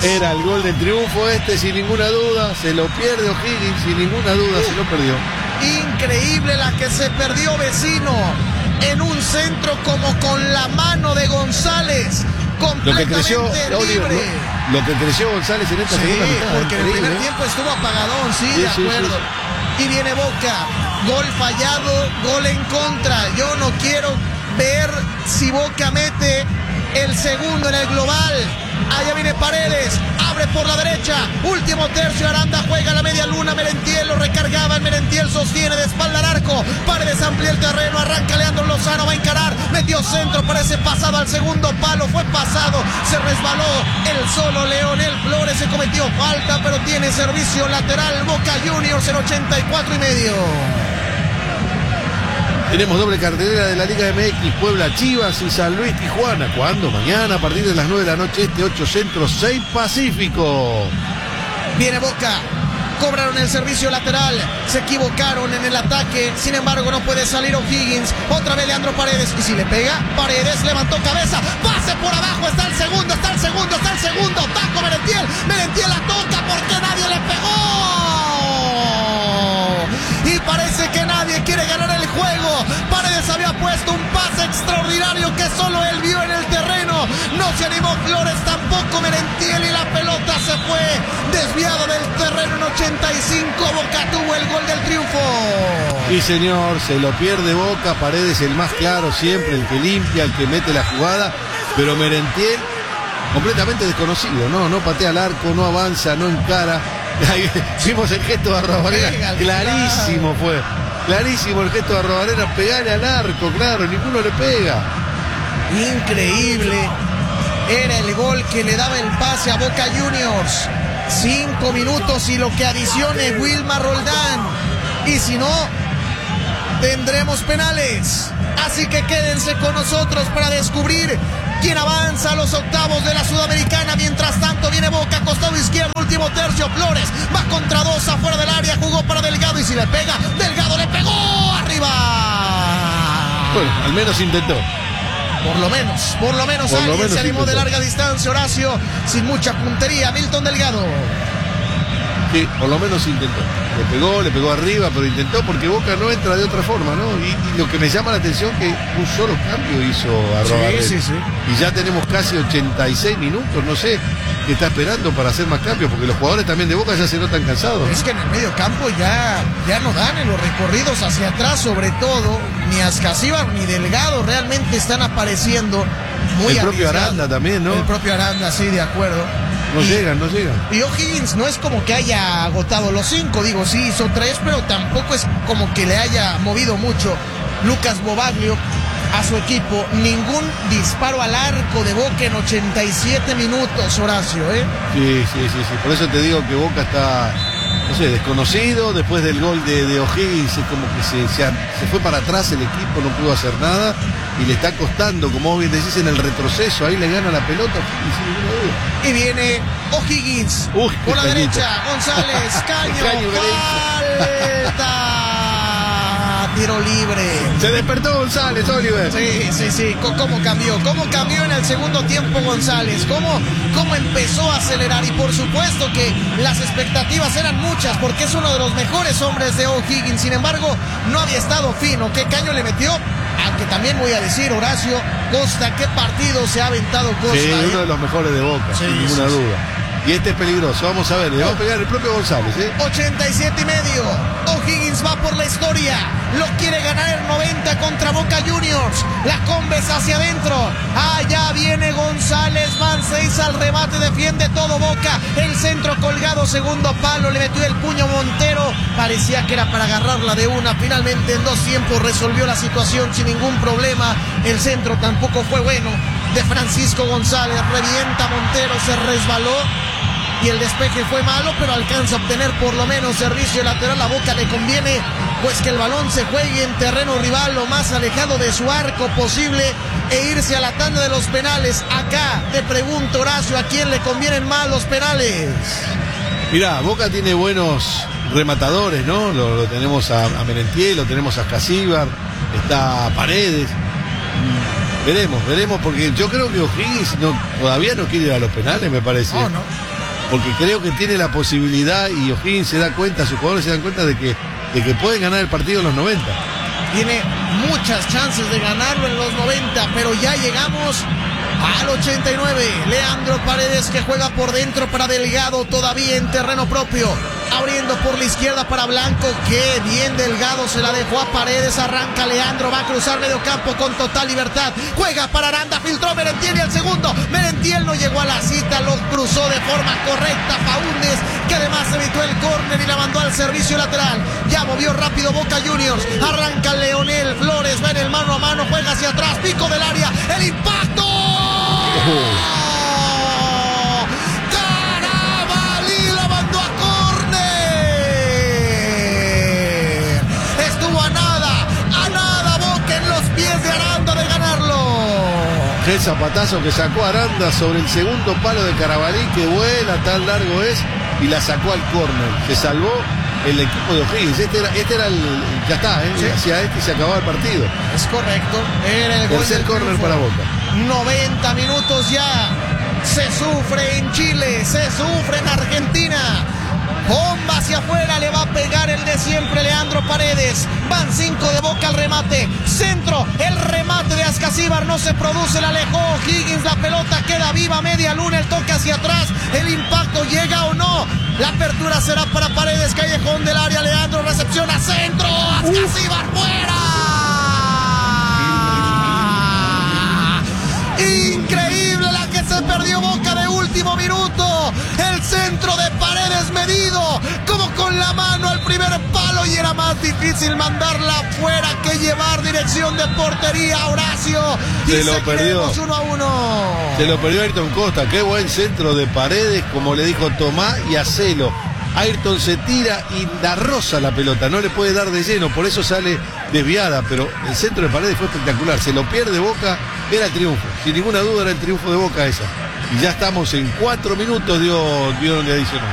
Era el gol del triunfo sin ninguna duda. Se lo pierde O'Higgins, sin ninguna duda se lo perdió. Increíble la que se perdió Vecino. En un centro como con la mano de González. Lo que creció, libre. Lo que creció González en esta segunda mitad. Porque en el primer tiempo estuvo apagadón, de acuerdo. Y viene Boca, gol fallado, gol en contra. Yo no quiero ver si Boca mete el segundo en el global. Allá viene Paredes, abre por la derecha, último tercio, Aranda juega la media luna, Merentiel lo recargaba, Merentiel sostiene de espalda al arco, Paredes amplía el terreno, arranca Leandro Lozano, va a encarar, metió centro, parece pasado al segundo palo, fue pasado, se resbaló el solo Leonel Flores, se cometió falta, pero tiene servicio lateral Boca Juniors en 84 y medio. Tenemos doble cartelera de la Liga MX, Puebla, Chivas y San Luis, Tijuana. ¿Cuándo? Mañana a partir de las 9 de la noche, 8 Centro, 6 Pacífico. Viene Boca, cobraron el servicio lateral, se equivocaron en el ataque, sin embargo no puede salir O'Higgins, otra vez Leandro Paredes, y si le pega, Paredes levantó cabeza, pase por abajo, está el segundo, taco Merentiel la toca porque nadie le pegó. Y parece que nadie quiere ganar el juego. Paredes había puesto un pase extraordinario que solo él vio en el terreno. No se animó Flores, tampoco Merentiel, y la pelota se fue desviado del terreno en 85. Boca tuvo el gol del triunfo. Sí, señor, se lo pierde Boca. Paredes el más claro siempre, el que limpia, el que mete la jugada. Pero Merentiel completamente desconocido, no patea al arco, no avanza, no encara. Vimos el gesto de Arrobarena, clarísimo fue. Clarísimo el gesto de Arrobarena, pegarle al arco, claro, ninguno le pega. Increíble. Era el gol que le daba el pase a Boca Juniors. 5 minutos y lo que adicione Wilmar Roldán. Y si no, tendremos penales. Así que quédense con nosotros para descubrir quién avanza a los octavos de la Sudamericana. Mientras tanto viene Boca, costado izquierdo, último tercio, Flores va contra dos afuera del área, jugó para Delgado y si le pega, Delgado le pegó arriba. Bueno, al menos intentó. Por lo menos alguien se animó de larga distancia, Horacio, sin mucha puntería, Milton Delgado. Sí, por lo menos intentó. Le pegó arriba, pero intentó porque Boca no entra de otra forma, ¿no? Y lo que me llama la atención es que un solo cambio hizo Arrobarena. Sí. Y ya tenemos casi 86 minutos, no sé qué está esperando para hacer más cambios, porque los jugadores también de Boca ya se notan cansados. Es que en el medio campo ya no dan en los recorridos hacia atrás, sobre todo, ni Ascasíbar ni Delgado realmente están apareciendo muy el propio arriesgado. Aranda también, ¿no? El propio Aranda, sí, de acuerdo. No llegan. Y O'Higgins no es como que haya agotado los 5, digo, sí hizo 3, pero tampoco es como que le haya movido mucho Lucas Bobaglio a su equipo. Ningún disparo al arco de Boca en 87 minutos, Horacio, ¿eh? Sí. Por eso te digo que Boca está, no sé, desconocido. Después del gol de O'Higgins, es como que se fue para atrás el equipo, no pudo hacer nada. Y le está costando, como vos bien decís, en el retroceso. Ahí le gana la pelota. Y viene O'Higgins por la derecha. González, Caño, falta. Tiro libre. Se despertó González, Oliver. Sí. ¿Cómo cambió? ¿Cómo cambió en el segundo tiempo González? ¿Cómo empezó a acelerar? Y por supuesto que las expectativas eran muchas porque es uno de los mejores hombres de O'Higgins. Sin embargo, no había estado fino. ¿Qué caño le metió? Aunque también voy a decir, Horacio, Costa, ¿qué partido se ha aventado Costa? Sí, uno de los mejores de Boca, sin ninguna duda. Y este es peligroso, vamos a ver, le va a pegar el propio González, 87 y medio, O'Higgins va por la historia, lo quiere ganar el 90 contra Boca Juniors, la Combes hacia adentro, allá viene González, van 6 al remate, defiende todo Boca, el centro colgado, segundo palo, le metió el puño Montero, parecía que era para agarrarla de una, finalmente en 2 tiempos resolvió la situación sin ningún problema, el centro tampoco fue bueno, de Francisco González, revienta Montero, se resbaló y el despeje fue malo, pero alcanza a obtener por lo menos servicio lateral. A Boca le conviene pues que el balón se juegue en terreno rival lo más alejado de su arco posible e irse a la tanda de los penales. Acá te pregunto, Horacio, ¿a quién le convienen más los penales? Mirá, Boca tiene buenos rematadores, ¿no? Lo tenemos a Merentiel, lo tenemos a Ascasíbar, está Paredes. Veremos, porque yo creo que O'Higgins todavía no quiere ir a los penales, me parece. No. porque creo que tiene la posibilidad, y O'Higgins se da cuenta, sus jugadores se dan cuenta de que pueden ganar el partido en los 90. Tiene muchas chances de ganarlo en los 90, pero ya llegamos al 89. Leandro Paredes, que juega por dentro para Delgado, todavía en terreno propio. Abriendo por la izquierda para Blanco. Qué bien Delgado, se la dejó a Paredes. Arranca Leandro, va a cruzar medio campo con total libertad. Juega para Aranda, filtró Merentiel y el segundo. Merentiel no llegó a la cita, lo cruzó de forma correcta Faúndez, que además evitó el córner y la mandó al servicio lateral. Ya movió rápido Boca Juniors. Arranca Leonel Flores, va en el mano a mano, juega hacia atrás, pico del área, el impacto. Carabalí la mandó a córner. Estuvo a nada Boca en los pies de Aranda de ganarlo. Qué zapatazo que sacó Aranda sobre el segundo palo de Carabalí, que vuela, tan largo es, y la sacó al córner. Se salvó el equipo de O'Higgins. Este era el. Ya está, ¿eh? Sí. Hacia y se acababa el partido. Es correcto. Era el tercer córner para Boca. 90 minutos ya. Se sufre en Chile, se sufre en Argentina. Bomba hacia afuera, le va a pegar el de siempre Leandro Paredes. Van 5 de Boca al remate. Centro, el remate de Ascasíbar no se produce, la alejó O'Higgins, la pelota queda viva, media luna, el toque hacia atrás, el impacto llega o no. La apertura será para Paredes, callejón del área, Leandro recepciona, centro, Ascasíbar fuera. Increíble la que se perdió Boca de último minuto. El centro de Paredes medido como con la mano al primer palo, y era más difícil mandarla afuera que llevar dirección de portería, Horacio. Se lo perdió 1-1. Se lo perdió Ayrton Costa. Qué buen centro de Paredes, como le dijo Tomás, y hacelo. Ayrton se tira y la roza la pelota, no le puede dar de lleno, por eso sale desviada, pero el centro de Paredes fue espectacular. Se lo pierde Boca, era el triunfo, sin ninguna duda era el triunfo de Boca esa. Y ya estamos en 4 minutos, dio de adicional.